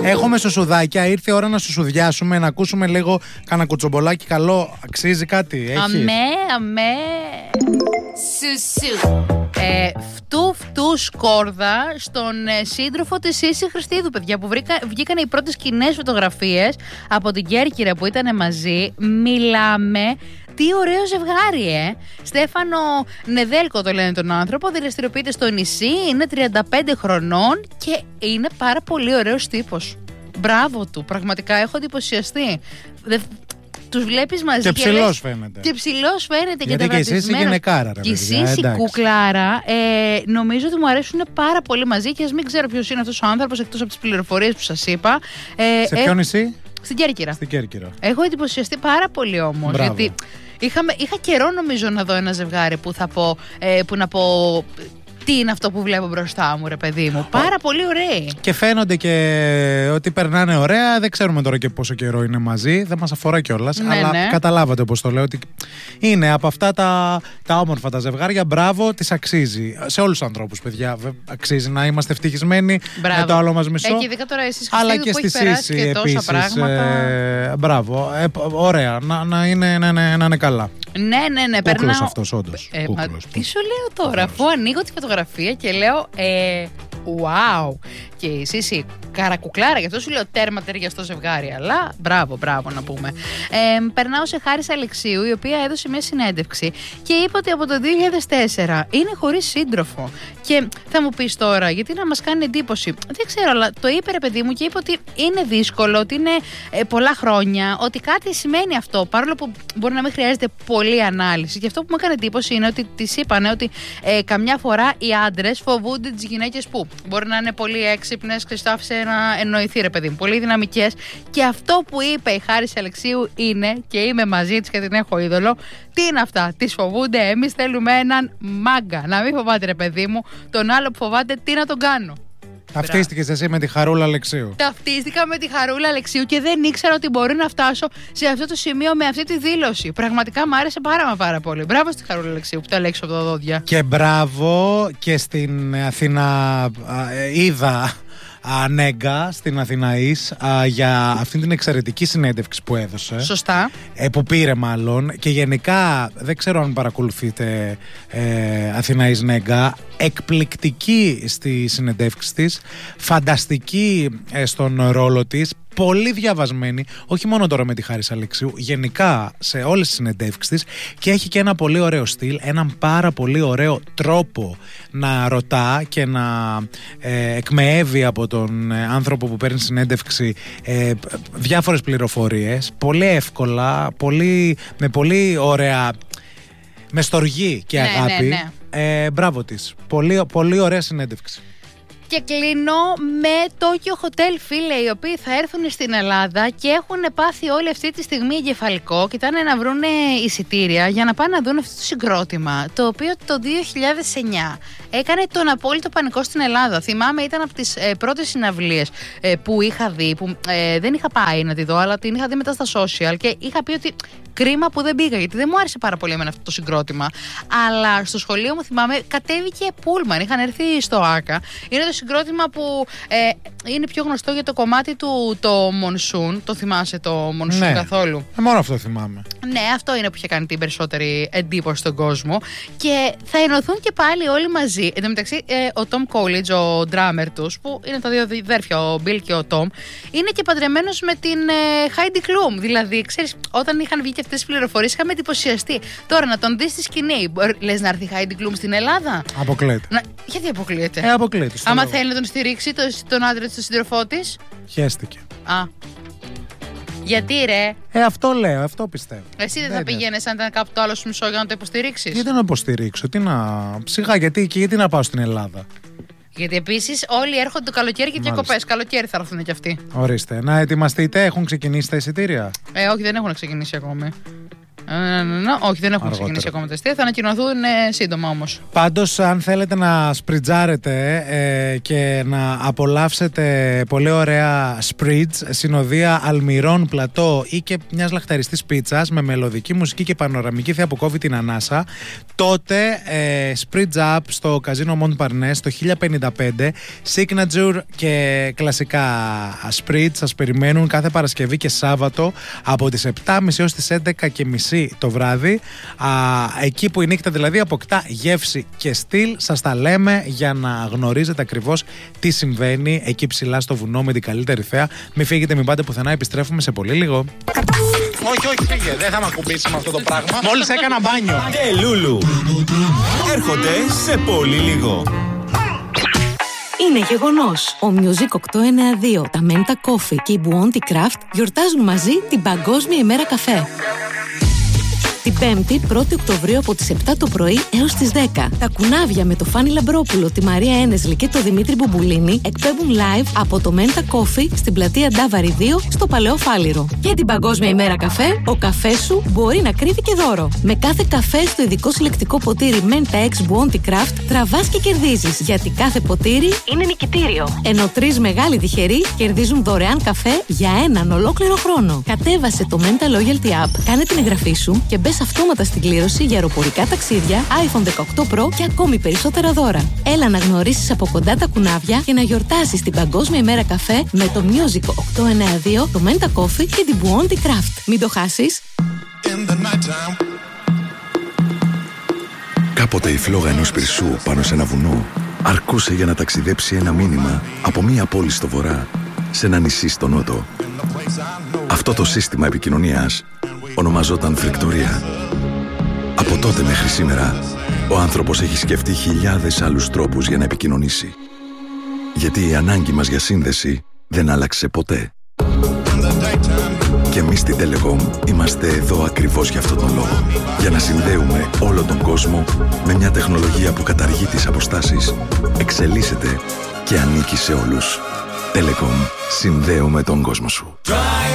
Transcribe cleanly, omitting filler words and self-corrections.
Έχουμε σουσουδάκια. Ήρθε η ώρα να σουσουδιάσουμε, να ακούσουμε λίγο κανένα κουτσομπολάκι καλό. Αξίζει κάτι, έχει? Αμέ. Σουσου. Φτού σκόρδα στον σύντροφο της Σύση Χριστίδου, παιδιά, που βγήκαν οι πρώτες κοινές φωτογραφίες από την Κέρκυρα που ήταν μαζί. Μιλάμε. Τι ωραίο ζευγάρι, Στέφανο Νεδέλκο το λένε τον άνθρωπο, δραστηριοποιείται στο νησί, είναι 35 χρονών και είναι πάρα πολύ ωραίος τύπος. Μπράβο του, πραγματικά έχω εντυπωσιαστεί. Τους βλέπεις μαζί και ψηλός φαίνεται. Και ψηλός φαίνεται. Γιατί και εσύ είσαι γυναικάρα, ρε και εσύ είσαι κουκλάρα. Νομίζω ότι μου αρέσουν πάρα πολύ μαζί και ας μην ξέρω ποιος είναι αυτός ο άνθρωπος εκτός από τις πληροφορίες που σας είπα. Σε ποιο νησί? Στην Κέρκυρα. Στην Κέρκυρα. Έχω εντυπωσιαστεί πάρα πολύ όμως. Μπράβο. Γιατί είχα καιρό νομίζω να δω ένα ζευγάρι που θα πω. Που να πω. Τι είναι αυτό που βλέπω μπροστά μου, ρε παιδί μου. Πάρα πολύ ωραίοι. Και φαίνονται και ότι περνάνε ωραία. Δεν ξέρουμε τώρα και πόσο καιρό είναι μαζί. Δεν μας αφορά κιόλας. Ναι, αλλά ναι. Καταλάβατε όπως το λέω. Ότι είναι από αυτά τα όμορφα τα ζευγάρια. Μπράβο, τις αξίζει. Σε όλους τους ανθρώπους, παιδιά. Αξίζει να είμαστε ευτυχισμένοι με το άλλο μας μισό. Και ειδικά τώρα εσείς αλλά και στη Σύση επίσης. Μπράβο. Ωραία. Να είναι καλά. Ναι. Κούκλος αυτός, όντως. Τι σου λέω τώρα, αφού ανοίγω τη φωτογραφία και λέω wow. Και η Σύση καρακουκλάρα, γι' αυτό σου λέω τέρμα ταιριαστό ζευγάρι. Αλλά μπράβο να πούμε. Περνάω σε Χάρης Αλεξίου, η οποία έδωσε μια συνέντευξη και είπε ότι από το 2004 είναι χωρίς σύντροφο. Και θα μου πεις τώρα, γιατί να μας κάνει εντύπωση? Δεν ξέρω, αλλά το είπε, ρε παιδί μου, και είπε ότι είναι δύσκολο, ότι είναι πολλά χρόνια, ότι κάτι σημαίνει αυτό, παρόλο που μπορεί να μην χρειάζεται πολλή ανάλυση. Και αυτό που μου έκανε εντύπωση είναι ότι της είπανε ότι καμιά φορά οι άντρες φοβούνται τις γυναίκες που μπορεί να είναι πολύ έξυπνες και στο άφησε να εννοηθεί, ρε παιδί μου, πολύ δυναμικές. Και αυτό που είπε η Χάρης Αλεξίου είναι, και είμαι μαζί της και την έχω είδωλο, τι είναι αυτά? Τις φοβούνται? Εμείς θέλουμε έναν μάγκα. Να μην φοβάται, ρε παιδί μου, τον άλλο που φοβάται, τι να τον κάνω. Ταυτίστηκες εσύ με τη Χαρούλα Αλεξίου? Ταυτίστηκα με τη Χαρούλα Αλεξίου και δεν ήξερα ότι μπορεί να φτάσω σε αυτό το σημείο με αυτή τη δήλωση. Πραγματικά μου άρεσε πάρα πολύ. Μπράβο στη Χαρούλα Αλεξίου που τα λέξει από τα δόντια. Και μπράβο και στην Αθήνα είδα Νέγκα, στην Αθηναής, για αυτήν την εξαιρετική συνέντευξη που έδωσε. Σωστά. Που πήρε μάλλον. Και γενικά δεν ξέρω αν παρακολουθείτε Αθηναής Νέγκα. Εκπληκτική στη συνεντεύξη της, φανταστική στον ρόλο της, πολύ διαβασμένη, όχι μόνο τώρα με τη Χάρης Αλεξίου, γενικά σε όλες τις συνεντεύξεις της, και έχει και ένα πολύ ωραίο στυλ, έναν πάρα πολύ ωραίο τρόπο να ρωτά και να εκμεεύει από τον άνθρωπο που παίρνει συνέντευξη διάφορες πληροφορίες, πολύ εύκολα, με πολύ ωραία, με στοργή και αγάπη. Ναι. Μπράβο της. Πολύ ωραία συνέντευξη. Και κλείνω με Tokyo Hotel, φίλε, οι οποίοι θα έρθουν στην Ελλάδα και έχουν πάθει όλη αυτή τη στιγμή εγκεφαλικό. Κοιτάνε να βρουν εισιτήρια για να πάνε να δουν αυτό το συγκρότημα, το οποίο το 2009 έκανε τον απόλυτο πανικό στην Ελλάδα. Θυμάμαι, ήταν από τις πρώτες συναυλίες που είχα δει, που δεν είχα πάει να τη δω, αλλά την είχα δει μετά στα social και είχα πει ότι κρίμα που δεν πήγα, γιατί δεν μου άρεσε πάρα πολύ εμένα αυτό το συγκρότημα. Αλλά στο σχολείο μου, θυμάμαι, κατέβηκε πούλμαν. Είχαν έρθει στο ΆΚΑ. Είναι το συγκρότημα που είναι πιο γνωστό για το κομμάτι του, το Monsoon. Το θυμάσαι το Monsoon? Ναι, καθόλου? Μόνο αυτό θυμάμαι. Ναι, αυτό είναι που είχε κάνει την περισσότερη εντύπωση στον κόσμο. Και θα ενωθούν και πάλι όλοι μαζί. Εν τω μεταξύ, ο Tom College, ο drummer τους, που είναι τα δύο αδέρφια, ο Bill και ο Tom, είναι και παντρεμένος με την Heidi Klum. Δηλαδή, ξέρεις, όταν είχαν βγει και αυτές τις πληροφορίες, είχαμε εντυπωσιαστεί. Τώρα να τον δεις στη σκηνή, λες να έρθει η Heidi Klum στην Ελλάδα? Αποκλείεται. Γιατί αποκλείεται? Αποκλείεται. Άμα θέλει να τον στηρίξει, τον άντρα της, τον σύντροφό της. Χαίστηκε. Γιατί ρε? Αυτό λέω, αυτό πιστεύω. Εσύ δεν θα πήγαινες αν ήταν κάπου το άλλο σου μισό για να το υποστηρίξεις? Γιατί να υποστηρίξω, ψυχά, γιατί να πάω στην Ελλάδα? Γιατί επίσης όλοι έρχονται το καλοκαίρι και διακοπές. Καλοκαίρι θα έρθουν κι αυτοί. Ορίστε. Να ετοιμαστείτε, έχουν ξεκινήσει τα εισιτήρια? Όχι, δεν έχουν ξεκινήσει ακόμη. Όχι, δεν έχουν ξεκινήσει ακόμα τα αστεία. Θα ανακοινωθούν σύντομα όμως. Πάντως, αν θέλετε να σπριτζάρετε και να απολαύσετε πολύ ωραία σπριτζ, συνοδεία αλμυρών, πλατό ή και μιας λαχταριστής πίτσας με μελωδική μουσική και πανοραμική θέα που κόβει την ανάσα, τότε σπριτζ up στο καζίνο Montparnasse το 1055, signature και κλασικά σπριτζ σας περιμένουν κάθε Παρασκευή και Σάββατο από τις 7.30 έως τις 11.30 το βράδυ. Εκεί που η νύχτα δηλαδή αποκτά γεύση και στυλ, σας τα λέμε για να γνωρίζετε ακριβώς τι συμβαίνει εκεί ψηλά στο βουνό με την καλύτερη θέα. Μην φύγετε, μην πάτε πουθενά, επιστρέφουμε σε πολύ λίγο. Όχι, φύγε, δεν θα με ακουμπήσει με αυτό το πράγμα. Μόλις έκανα μπάνιο. Και Λούλου έρχονται σε πολύ λίγο. Είναι γεγονός. Ο Music 892, τα Menta Coffee και η Buonti Craft γιορτάζουν μαζί την Παγκόσμια ημέρα καφέ. Την 5η, 1η Οκτωβρίου από τις 7 το πρωί έως τις 10. Τα κουνάβια με το Φάνη Λαμπρόπουλο, τη Μαρία Ένεσλη και το Δημήτρη Μπουμπουλίνη εκπέμπουν live από το Menta Coffee στην πλατεία Ντάβαρη 2 στο Παλαιό Φάληρο. Και την Παγκόσμια ημέρα καφέ, ο καφές σου μπορεί να κρύβει και δώρο. Με κάθε καφέ στο ειδικό συλλεκτικό ποτήρι Menta X Buonti Craft τραβάς και κερδίζεις, γιατί κάθε ποτήρι είναι νικητήριο. Ενώ 3 μεγάλοι τυχεροί κερδίζουν δωρεάν καφέ για έναν ολόκληρο χρόνο. Κατέβασε το Menta Loyalty App, κάνε την εγγραφή σου και μπες αυτόματα στην κλήρωση για αεροπορικά ταξίδια, iPhone 18 Pro και ακόμη περισσότερα δώρα. Έλα να γνωρίσεις από κοντά τα κουνάβια και να γιορτάσεις την Παγκόσμια ημέρα καφέ με το Music 892, το Menta Coffee και την Buonti Craft. Μην το χάσεις. Κάποτε η φλόγα ενός πυρσού πάνω σε ένα βουνό αρκούσε για να ταξιδέψει ένα μήνυμα από μία πόλη στο βορρά σε ένα νησί στο νότο. Αυτό το σύστημα επικοινωνίας ονομαζόταν φρικτορία. Από τότε μέχρι σήμερα, ο άνθρωπος έχει σκεφτεί χιλιάδες άλλους τρόπους για να επικοινωνήσει. Γιατί η ανάγκη μας για σύνδεση δεν άλλαξε ποτέ. Και εμείς στην Telecom είμαστε εδώ ακριβώς για αυτόν τον λόγο. Για να συνδέουμε όλο τον κόσμο με μια τεχνολογία που καταργεί τις αποστάσεις, εξελίσσεται και ανήκει σε όλους. Telecom, συνδέουμε τον κόσμο σου.